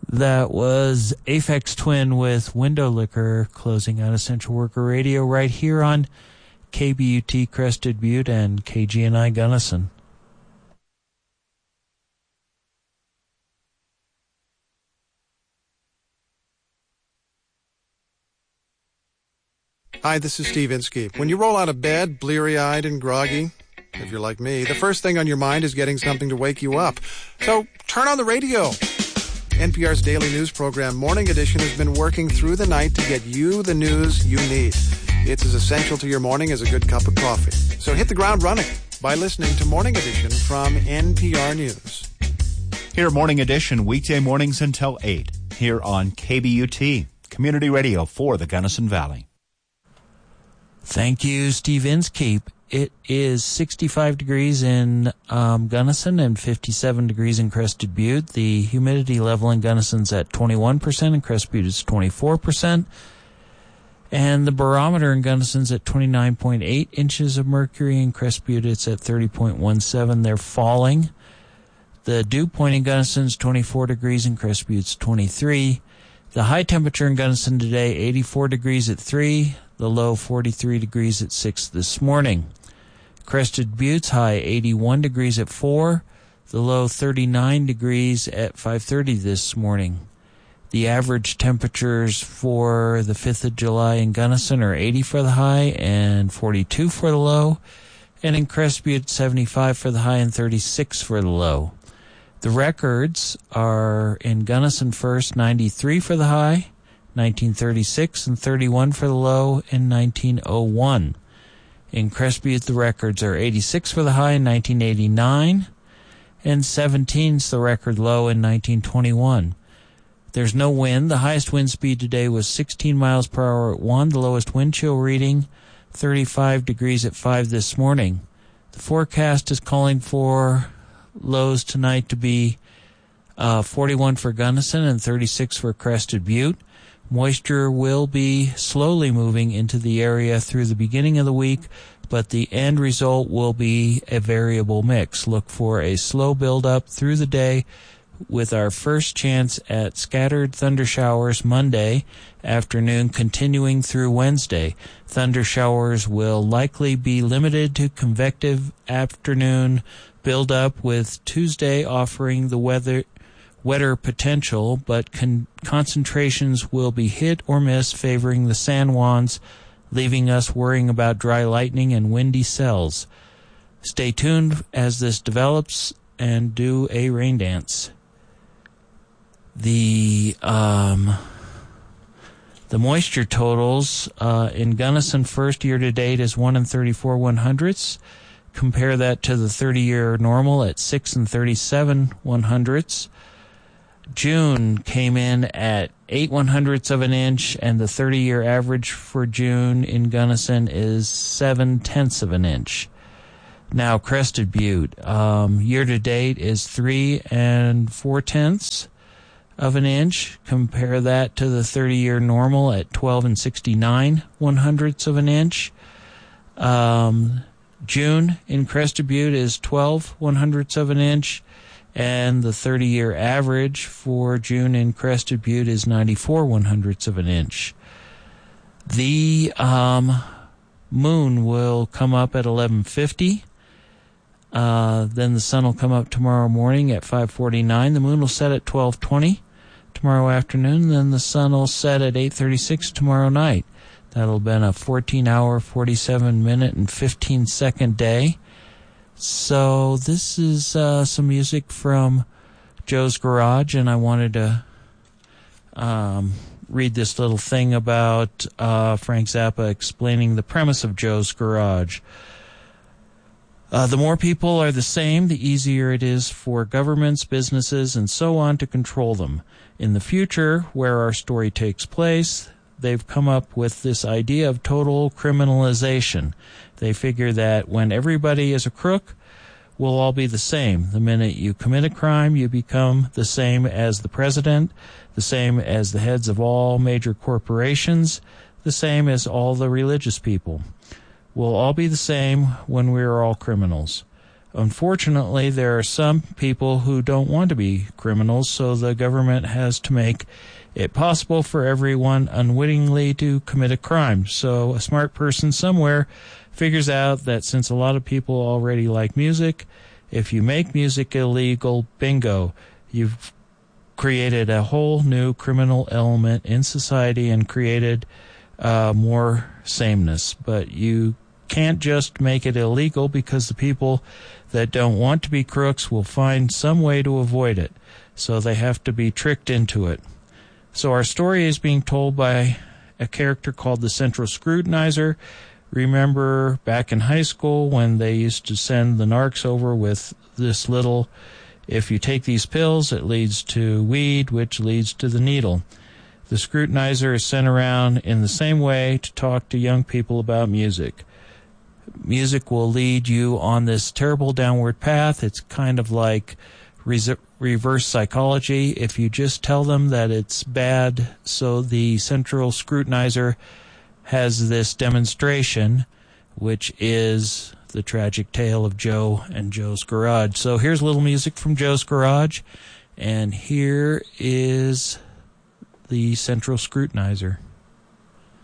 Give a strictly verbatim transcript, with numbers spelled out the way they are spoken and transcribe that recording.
That was Aphex Twin with Window Liquor, closing out Essential Worker Radio right here on K B U T Crested Butte and K G N I Gunnison. Hi, this is Steve Inskeep. When you roll out of bed, bleary-eyed and groggy, if you're like me, the first thing on your mind is getting something to wake you up. So turn on the radio. N P R's daily news program, Morning Edition, has been working through the night to get you the news you need. It's as essential to your morning as a good cup of coffee. So hit the ground running by listening to Morning Edition from N P R News. Here, Morning Edition, weekday mornings until eight, here on K B U T, Community Radio for the Gunnison Valley. Thank you, Steve Inskeep. It is sixty-five degrees in um, Gunnison and fifty-seven degrees in Crested Butte. The humidity level in Gunnison's at twenty-one percent and Crested Butte is twenty-four percent. And the barometer in Gunnison's at twenty-nine point eight inches of mercury. In Crested Butte, it's at thirty point one seven. They're falling. The dew point in Gunnison's twenty-four degrees and Crested Butte's twenty-three. The high temperature in Gunnison today, eighty-four degrees at three. The low, forty-three degrees at six this morning. Crested Butte's high, eighty-one degrees at four. The low, thirty-nine degrees at five thirty this morning. The average temperatures for the fifth of July in Gunnison are eighty for the high and forty-two for the low. And in Crested Butte, seventy-five for the high and thirty-six for the low. The records are in Gunnison first, ninety-three for the high, nineteen thirty-six, and thirty-one for the low in nineteen oh one. In Crested Butte, the records are eighty-six for the high in nineteen eighty-nine, and seventeen's the record low in nineteen twenty-one. There's no wind. The highest wind speed today was sixteen miles per hour at one. The lowest wind chill reading, thirty-five degrees at five this morning. The forecast is calling for lows tonight to be uh, forty-one for Gunnison and thirty-six for Crested Butte. Moisture will be slowly moving into the area through the beginning of the week, but the end result will be a variable mix. Look for a slow build-up through the day with our first chance at scattered thunder showers Monday afternoon continuing through Wednesday. Thunder showers will likely be limited to convective afternoon build-up, with Tuesday offering the weather wetter potential, but con- concentrations will be hit or miss, favoring the San Juans, leaving us worrying about dry lightning and windy cells. Stay tuned as this develops and do a rain dance. The um, the moisture totals uh, in Gunnison first year to date is one and thirty-four one hundredths. Compare that to the thirty-year normal at six and thirty-seven one hundredths. June came in at eight one hundredths of an inch, and the thirty-year average for June in Gunnison is seven tenths of an inch. Now, Crested Butte, um, year to date is three and four tenths of an inch. Compare that to the thirty-year normal at twelve and sixty-nine one hundredths of an inch. Um, June in Crested Butte is twelve one hundredths of an inch, and the thirty-year average for June in Crested Butte is ninety-four one hundredths of an inch. The um, moon will come up at eleven fifty. Uh, then the sun will come up tomorrow morning at five forty-nine. The moon will set at twelve twenty tomorrow afternoon. Then the sun will set at eight thirty-six tomorrow night. That'll have been a fourteen hour, forty-seven minute, and fifteen second day. So this is uh, some music from Joe's Garage, and I wanted to um, read this little thing about uh, Frank Zappa explaining the premise of Joe's Garage. Uh, the more people are the same, the easier it is for governments, businesses, and so on to control them. In the future, where our story takes place, they've come up with this idea of total criminalization. They figure that when everybody is a crook, we'll all be the same. The minute you commit a crime, you become the same as the president, the same as the heads of all major corporations, the same as all the religious people. We'll all be the same when we're all criminals. Unfortunately, there are some people who don't want to be criminals, so the government has to make it possible for everyone unwittingly to commit a crime. So a smart person somewhere figures out that since a lot of people already like music, if you make music illegal, bingo, you've created a whole new criminal element in society and created uh, more sameness. But you can't just make it illegal, because the people that don't want to be crooks will find some way to avoid it. So they have to be tricked into it. So our story is being told by a character called the Central Scrutinizer. Remember back in high school when they used to send the narcs over with this little, if you take these pills, it leads to weed, which leads to the needle. The Scrutinizer is sent around in the same way to talk to young people about music. Music will lead you on this terrible downward path. It's kind of like res- reverse psychology. If you just tell them that it's bad, so the Central Scrutinizer has this demonstration, which is the tragic tale of Joe and Joe's Garage. So here's a little music from Joe's Garage, and here is the Central Scrutinizer.